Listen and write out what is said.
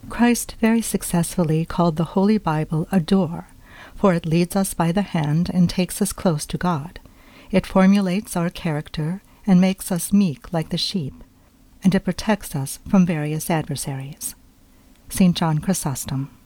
Christ very successfully called the Holy Bible a door, for it leads us by the hand and takes us close to God. It formulates our character and makes us meek like the sheep, and it protects us from various adversaries. St. John Chrysostom.